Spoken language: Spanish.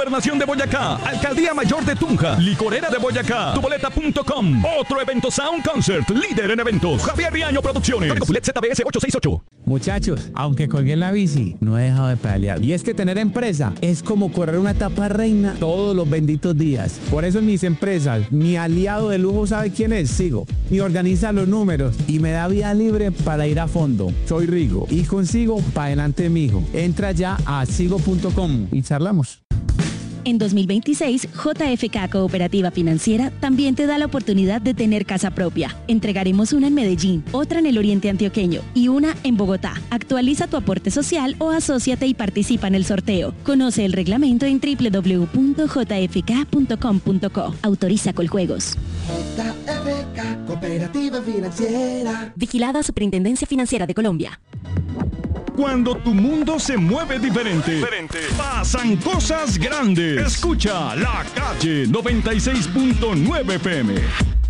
Gobernación de Boyacá, Alcaldía Mayor de Tunja, Licorera de Boyacá, tuboleta.com. Otro evento Sound Concert, líder en eventos. Javier Riaño Producciones. Código Pulet ZBS 868. Muchachos, aunque colgué en la bici, no he dejado de pedalear. Y es que tener empresa es como correr una etapa reina todos los benditos días. Por eso en mis empresas, mi aliado de lujo sabe quién es, Sigo. Y organiza los números y me da vía libre para ir a fondo. Soy Rigo y consigo pa' adelante, mijo. Entra ya a sigo.com y charlamos. En 2026, JFK Cooperativa Financiera también te da la oportunidad de tener casa propia. Entregaremos una en Medellín, otra en el Oriente Antioqueño y una en Bogotá. Actualiza tu aporte social o asóciate y participa en el sorteo. Conoce el reglamento en www.jfk.com.co. Autoriza Coljuegos. JFK Cooperativa Financiera. Vigilada Superintendencia Financiera de Colombia. Cuando tu mundo se mueve diferente, pasan cosas grandes. Escucha La Calle 96.9 FM.